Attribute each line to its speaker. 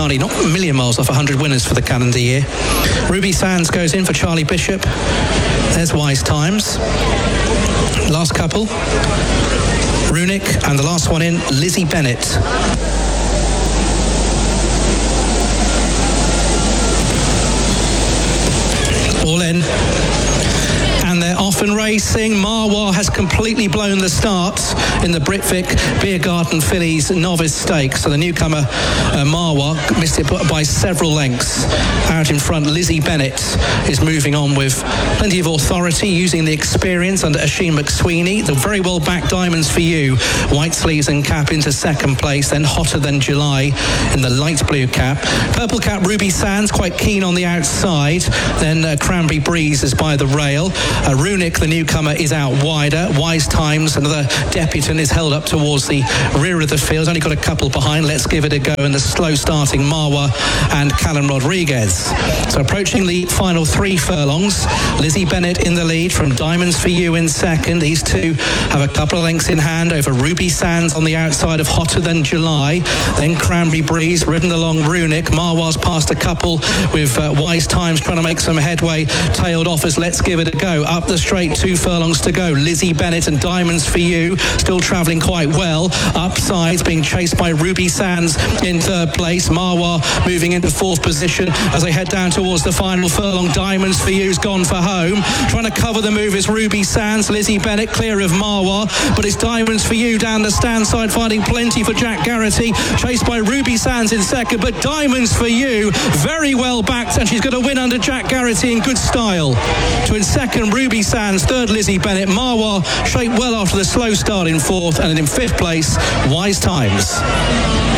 Speaker 1: Charlie, not a million miles off 100 winners for the calendar year. Ruby Sands goes in for Charlie Bishop. There's Wise Times. Last couple, Runic, and the last one in, Lizzie Bennett. All in. And they're off and racing. Marwar has completely blown the start in the Britvic Beer Garden Fillies Novice Stakes. So the newcomer, Marwar, missed it by several lengths. Out in front, Lizzie Bennett is moving on with plenty of authority, using the experience under Oisin McSweeney. The very well backed Diamonds for You, white sleeves and cap into second place, then Hotter Than July in the light blue cap. Purple cap, Ruby Sands, quite keen on the outside. Then Cranberry Breeze is by the rail. Runic, the newcomer, is out wider. Wise Times, another debutant, is held up towards the rear of the field. Only got a couple behind. Let's Give It a Go, and the slow starting Marwa and Callum Rodriguez. So approaching the final 3 furlongs, Lizzie Bennett in the lead from Diamonds for You in second. These two have a couple of lengths in hand over Ruby Sands on the outside of Hotter Than July. Then Cranberry Breeze ridden along Runic. Marwa's passed a couple with Wise Times trying to make some headway, tailed off as Let's Give It a Go. Up the straight, 2 furlongs to go. Lizzie Bennett and Diamonds for You still travelling quite well. Upsides being chased by Ruby Sands in third place. Marwa moving into 4th position as they head down towards the final furlong. Diamonds for You's gone for home. Trying to cover the move is Ruby Sands. Lizzie Bennett clear of Marwa, but it's Diamonds for You down the stand side, finding plenty for Jack Garrity. Chased by Ruby Sands in second, but Diamonds for You very well backed, and she's going to win under Jack Garrity in good style. To in second, Ruby Sands, third Lizzie Bennett. Marwa shaped well after the slow start in 4th, and in 5th place, Wise Times.